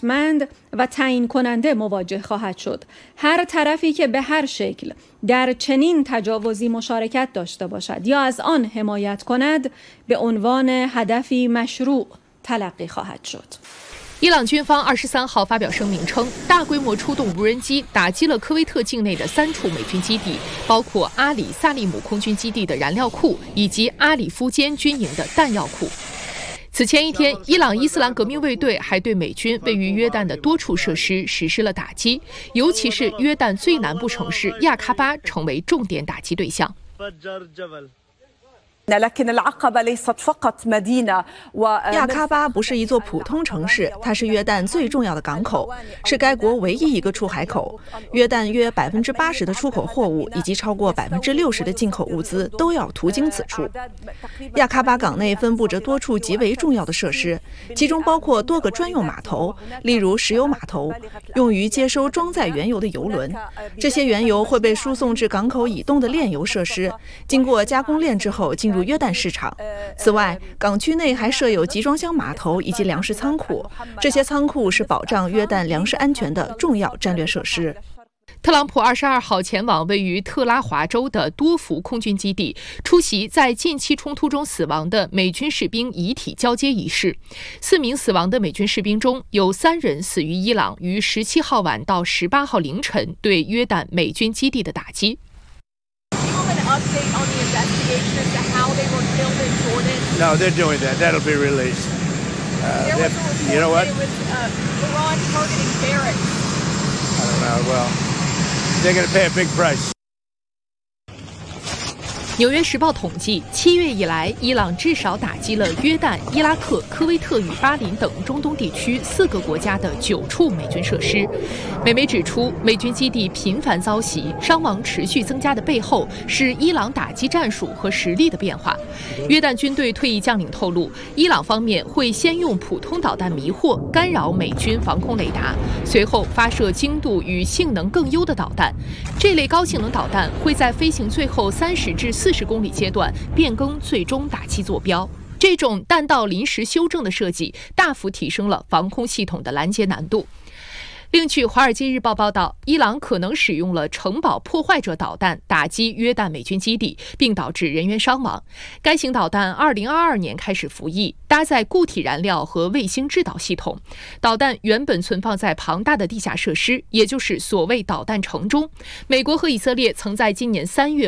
قدرتمند و تعیین کننده مواجه خواهد شد. هر طرفی که به هر شکل در چنین تجاوزی مشارکت داشته باشد یا از آن حمایت کند به عنوان هدفی مشروع تلقی خواهد شد. 伊朗军方23号发表声明称，大规模出动无人机打击了科威特境内的3处美军基地，包括阿里萨利姆空军基地的燃料库以及阿里夫坚军营的弹药库。此前一天，伊朗伊斯兰革命卫队还对美军位于约旦的多处设施实施了打击，尤其是约旦最南部城市亚喀巴成为重点打击对象。 亚喀巴不是一座普通城市，它是约旦最重要的港口，是该国唯一一个出海口。约旦约80%的出口货物以及超过60%的进口物资都要途经此处。亚喀巴港内分布着多处极为重要的设施，其中包括多个专用码头，例如石油码头，用于接收装载原油的油轮。这些原油会被输送至港口以东的炼油设施，经过加工炼制后进入约旦市场。此外，港区内还设有集装箱码头以及粮食仓库，这些仓库是保障约旦粮食安全的重要战略设施。 特朗普22号前往位于特拉华州的多福空军基地，出席在近期冲突中死亡的美军士兵遗体交接仪式。4名死亡的美军士兵中有3人死于伊朗于17号晚到18号凌晨对约旦美军基地的打击。 No, they're doing that. That'll be released. You know what? Iran targeting barracks. I don't know. Well, they're going to pay a big price. 纽约时报统计，7月以来，伊朗至少打击了约旦、伊拉克、科威特与巴林等中东地区4个国家的9处美军设施。美媒指出，美军基地频繁遭袭，伤亡持续增加的背后是伊朗打击战术和实力的变化。约旦军队退役将领透露，伊朗方面会先用普通导弹迷惑、干扰美军防空雷达，随后发射精度与性能更优的导弹。这类高性能导弹会在飞行最后30至40公里阶段变更最终打击坐标。这种弹道临时修正的设计大幅提升了防空系统的拦截难度。另据《华尔街日报》报道，伊朗可能使用了城堡破坏者导弹打击约旦美军基地，并导致人员伤亡。该型导弹2022年开始服役，搭载固体燃料和卫星制导系统。导弹原本存放在庞大的地下设施，也就是所谓导弹城中。美国和以色列曾在今年3月